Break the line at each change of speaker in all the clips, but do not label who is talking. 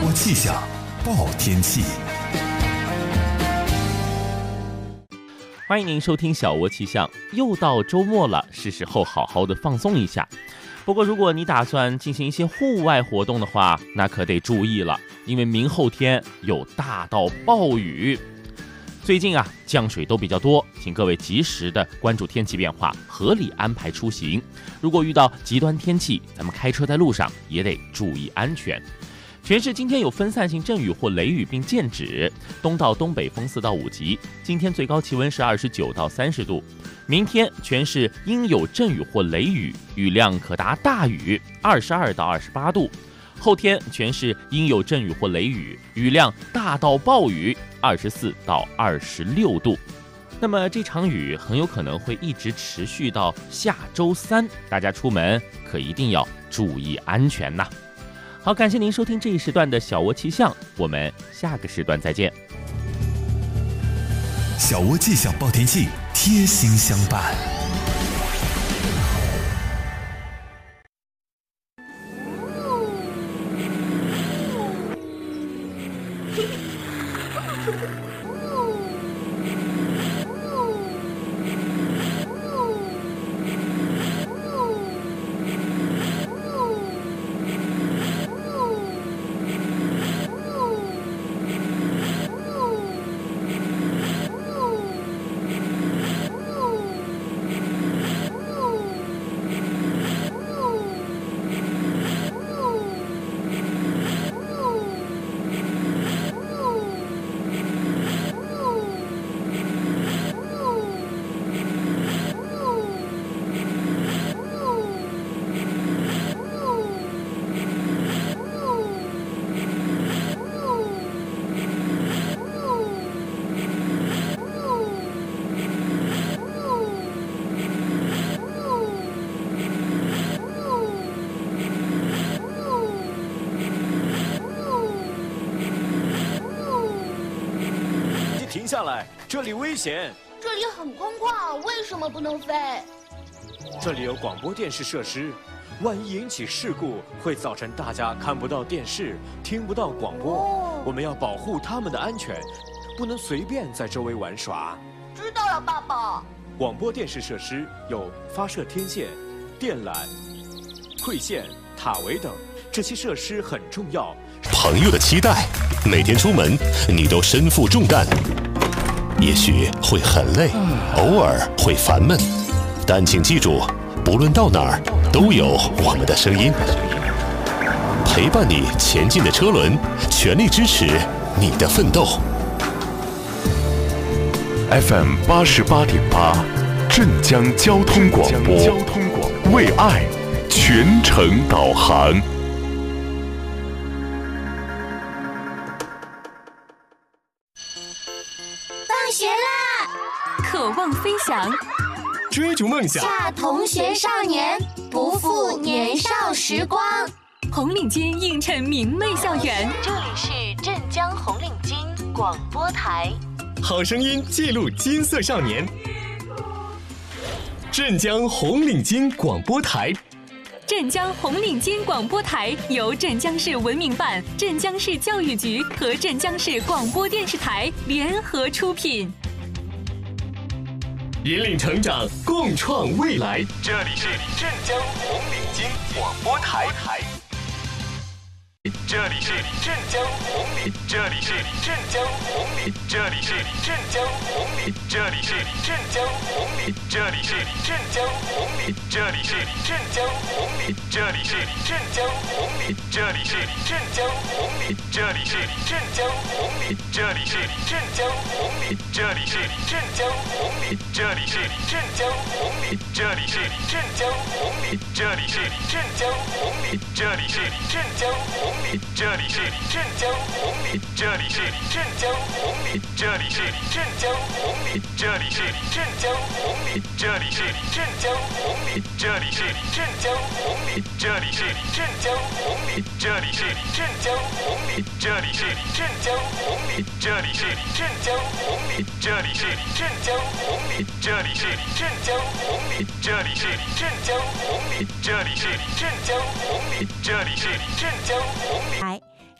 握气象，报天气。
欢迎您收听小窝气象，又到周末了，是时候好好的放松一下。不过如果你打算进行一些户外活动的话，那可得注意了，因为明后天有大到暴雨。最近降水都比较多，请各位及时的关注天气变化，合理安排出行。如果遇到极端天气，咱们开车在路上也得注意安全。全市今天有分散性阵雨或雷雨并见指，东到东北风4到5级。今天最高气温是29到30度。明天全市应有阵雨或雷雨，雨量可达大雨，22到28度。后天全市应有阵雨或雷雨，雨量大到暴雨，24到26度。那么这场雨很有可能会一直持续到下周3，大家出门可一定要注意安全呐。好，感谢您收听这一时段的小窝气象，我们下个时段再见。
小窝气象报天气，贴心相伴。
停下来，这里危险。
这里很空旷，为什么不能飞？
这里有广播电视设施，万一引起事故，会造成大家看不到电视，听不到广播。我们要保护他们的安全，不能随便在周围玩耍。
知道了，爸爸。
广播电视设施有发射天线、电缆、馈线、塔围等，这些设施很重要。
朋友的期待，每天出门你都身负重担，也许会很累，偶尔会烦闷，但请记住，不论到哪儿都有我们的声音陪伴你前进的车轮，全力支持你的奋斗。
FM 88.8，镇江交通广播，为爱全程导航。
放学啦！
渴望飞翔，
追逐梦想，
恰同学少年，不负年少时光。
红领巾映衬明媚校园。
这里是镇江红领巾广播台，
好声音记录金色少年。镇江红领巾广播台。
镇江红领巾广播台由镇江市文明办、镇江市教育局和镇江市广播电视台联合出品，
引领成长，共创未来。这里是镇江红领巾广播台。这里是镇江红领，这里是镇江红领，这里是镇江红领，这里是镇江红领，这里是镇江红领，这里是镇江红领，这里是镇江红领，这里是镇江红领，这里是镇江红领，这里是镇江红领，这里是镇江红领，这里是镇江红领，这里是镇江红领，这里是镇江红领，这里是镇江红领。这里是镇江红领，这里是镇江红领，这里是镇江红领，这里是镇江红领，这里是镇江红领，这里是镇江红领，这里是镇江红领，这里是镇江红领，这里是镇江红领，这里是镇江红领，这里是镇江红领，这里是镇江红领，这里是镇江红领，这里是镇江红领，这里是镇江红领。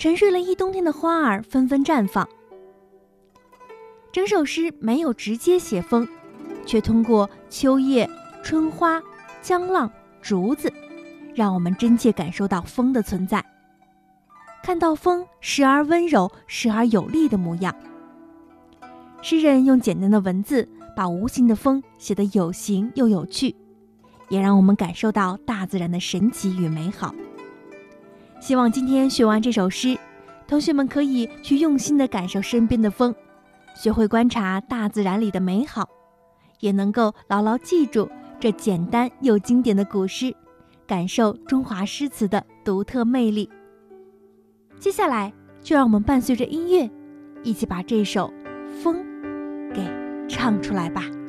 沉睡了一冬天的花儿纷纷绽放。整首诗没有直接写风，却通过秋叶、春花、江浪、竹子，让我们真切感受到风的存在，看到风时而温柔，时而有力的模样。诗人用简单的文字把无形的风写得有形又有趣，也让我们感受到大自然的神奇与美好。希望今天学完这首诗，同学们可以去用心地感受身边的风，学会观察大自然里的美好，也能够牢牢记住这简单又经典的古诗，感受中华诗词的独特魅力。接下来就让我们伴随着音乐，一起把这首《风》给唱出来吧。